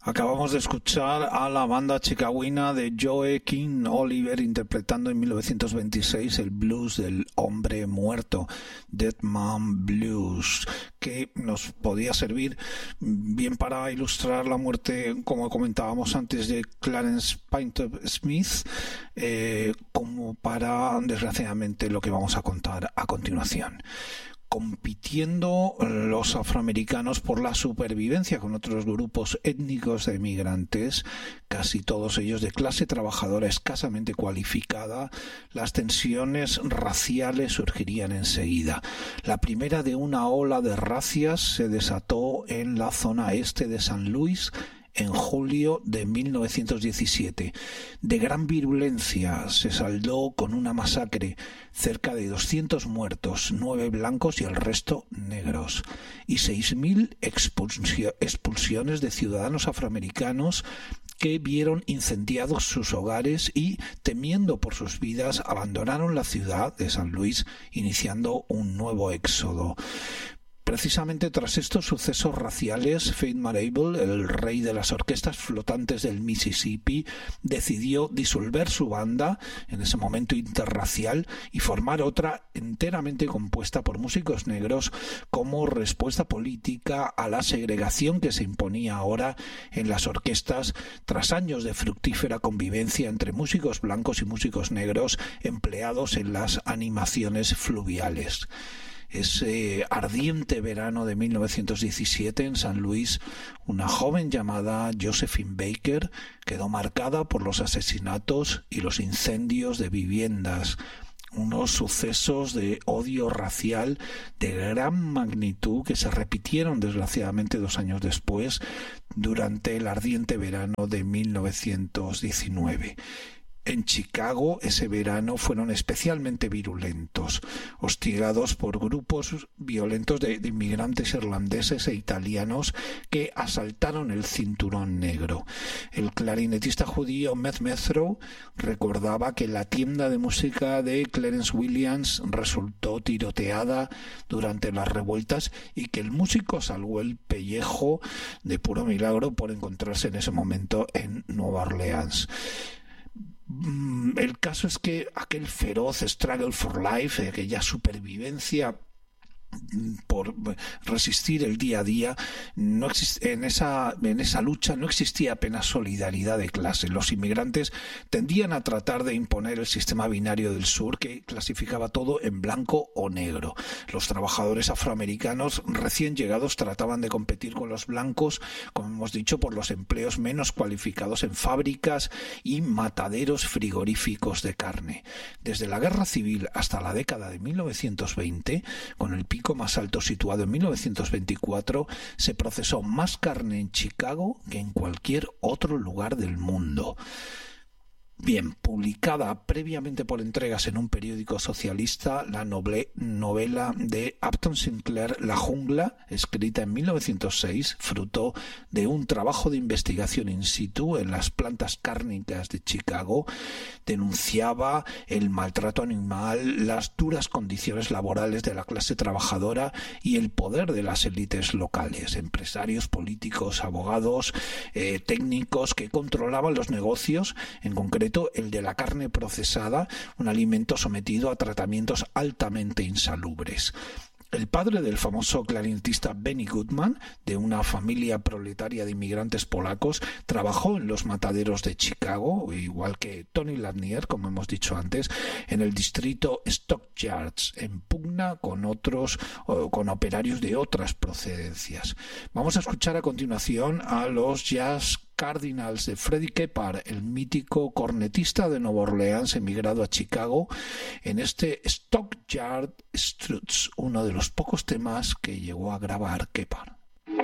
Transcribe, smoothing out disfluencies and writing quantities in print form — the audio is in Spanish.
Acabamos de escuchar a la banda chicagüina de Joe King Oliver interpretando en 1926 el blues del hombre muerto, Dead Man Blues, que nos podía servir bien para ilustrar la muerte, como comentábamos antes, de Clarence Painter Smith, como para, desgraciadamente, lo que vamos a contar a continuación. Compitiendo los afroamericanos por la supervivencia con otros grupos étnicos de emigrantes, casi todos ellos de clase trabajadora escasamente cualificada, las tensiones raciales surgirían enseguida. La primera de una ola de racias se desató en la zona este de San Luis, en julio de 1917. De gran virulencia, se saldó con una masacre, cerca de 200 muertos, 9 blancos y el resto negros, y 6.000 expulsiones de ciudadanos afroamericanos que vieron incendiados sus hogares y, temiendo por sus vidas, abandonaron la ciudad de San Luis, iniciando un nuevo éxodo. Precisamente tras estos sucesos raciales, Fate Marable, el rey de las orquestas flotantes del Mississippi, decidió disolver su banda, en ese momento interracial, y formar otra enteramente compuesta por músicos negros como respuesta política a la segregación que se imponía ahora en las orquestas tras años de fructífera convivencia entre músicos blancos y músicos negros empleados en las animaciones fluviales. Ese ardiente verano de 1917 en San Luis, una joven llamada Josephine Baker quedó marcada por los asesinatos y los incendios de viviendas, unos sucesos de odio racial de gran magnitud que se repitieron desgraciadamente 2 años después durante el ardiente verano de 1919. En Chicago ese verano fueron especialmente virulentos, hostigados por grupos violentos de inmigrantes irlandeses e italianos que asaltaron el Cinturón Negro. El clarinetista judío Meth Methrow recordaba que la tienda de música de Clarence Williams resultó tiroteada durante las revueltas y que el músico salvó el pellejo de puro milagro por encontrarse en ese momento en Nueva Orleans. El caso es que aquel feroz struggle for life, aquella supervivencia por resistir el día a día, en esa lucha no existía apenas solidaridad de clase. Los inmigrantes tendían a tratar de imponer el sistema binario del sur que clasificaba todo en blanco o negro. Los trabajadores afroamericanos recién llegados trataban de competir con los blancos, como hemos dicho, por los empleos menos cualificados en fábricas y mataderos frigoríficos de carne. Desde la Guerra Civil hasta la década de 1920, con el pico más alto situado en 1924, se procesó más carne en Chicago que en cualquier otro lugar del mundo. Bien, publicada previamente por entregas en un periódico socialista, la novela de Upton Sinclair, La jungla, escrita en 1906, fruto de un trabajo de investigación in situ en las plantas cárnicas de Chicago, denunciaba el maltrato animal, las duras condiciones laborales de la clase trabajadora y el poder de las élites locales, empresarios, políticos, abogados, técnicos que controlaban los negocios, en concreto el de la carne procesada, un alimento sometido a tratamientos altamente insalubres. El padre del famoso clarinetista Benny Goodman, de una familia proletaria de inmigrantes polacos, trabajó en los mataderos de Chicago, igual que Tony Lanier, como hemos dicho antes, en el distrito Stockyards, en pugna con operarios de otras procedencias. Vamos a escuchar a continuación a los Jazz Cardinals de Freddie Keppard, el mítico cornetista de Nueva Orleans emigrado a Chicago, en este Stockyard Struts, uno de los pocos temas que llegó a grabar Keppard.